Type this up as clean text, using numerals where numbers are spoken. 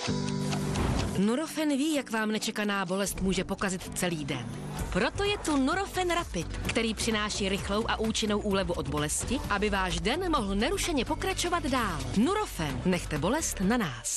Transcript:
Nurofen ví, jak vám nečekaná bolest může pokazit celý den. Proto je tu Nurofen Rapid, který přináší rychlou a účinnou úlevu od bolesti, aby váš den mohl nerušeně pokračovat dál. Nurofen, nechte bolest na nás.